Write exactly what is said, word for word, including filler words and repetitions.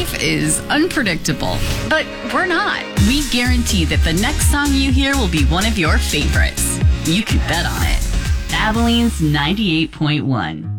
life is unpredictable, but we're not. We guarantee that the next song you hear will be one of your favorites. You can bet on it. Abilene's ninety-eight point one.